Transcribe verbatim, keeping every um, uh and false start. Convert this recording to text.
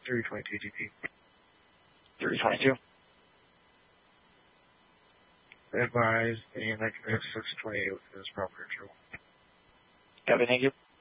three twenty-two G P. three twenty-two. Advise the nineteen six twenty-eight within this proper interval. Copy, thank you.